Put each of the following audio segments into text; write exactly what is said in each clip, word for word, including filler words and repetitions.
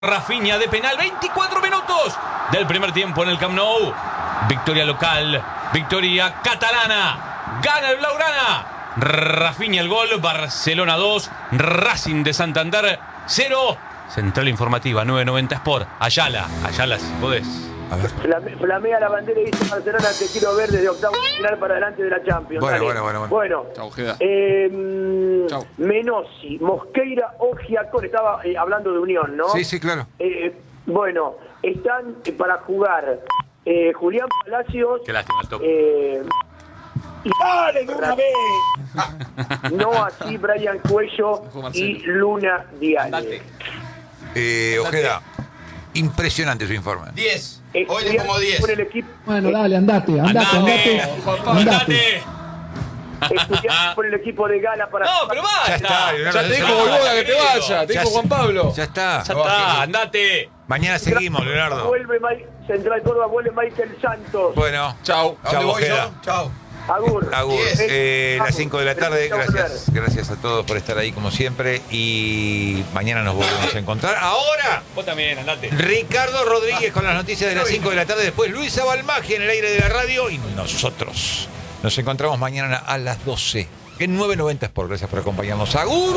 Rafinha de penal, veinticuatro minutos del primer tiempo en el Camp Nou. Victoria local, victoria catalana, gana el Blaugrana. Rafinha el gol, Barcelona dos, Racing de Santander cero. Central Informativa nueve noventa Sport, Ayala, Ayala si podés. A ver. Flame, flamea la bandera y dice Barcelona, te quiero ver desde octavo final para adelante de la Champions. Bueno, Dale. bueno, bueno, bueno. Bueno, Chau, Ojeda. eh, Chau. Menossi, Mosqueira, Ogiacón, estaba eh, hablando de Unión, ¿no? Sí, sí, claro. Eh, bueno, están eh, para jugar eh, Julián Palacios. Qué lástima el toque. Eh, y ¡Dale de una vez! no así Brian Cuello y Luna Diale. Date. Eh, Ojeda, impresionante su informe. diez. Hoy le pongo diez. Con el equipo, Bueno, dale, andate, andate, andate. Andate. estudiando por el equipo de Gala para. No, pero Ya basta. está, Leonardo, Ya te dijo ya está. Boluda que te vaya, te Ya dijo se- Juan Pablo. Ya está. Ya está, andate. Mañana seguimos, Leonardo. Vuelve Mai- Central Córdoba, vuelve Michael Santos. Bueno, Chau. ¿A dónde voy Ojeda? yo? Chau. Agur. Agur, diez. eh, las cinco de la tarde, Vamos. gracias, gracias a todos por estar ahí como siempre y mañana nos volvemos a encontrar. Ahora, Vos también, andate. Ricardo Rodríguez con las noticias de las cinco de la tarde, después Luisa Balmagia en el aire de la radio y nosotros nos encontramos mañana a las doce en nueve noventa Sport. Gracias por acompañarnos. Agur.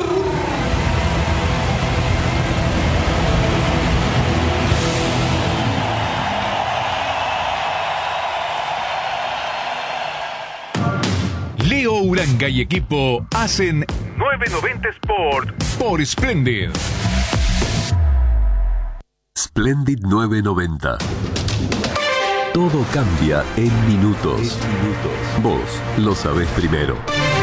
Leo Uranga y equipo hacen nueve noventa Sport por Splendid. Splendid nueve noventa. Todo cambia en minutos. Vos lo sabés primero.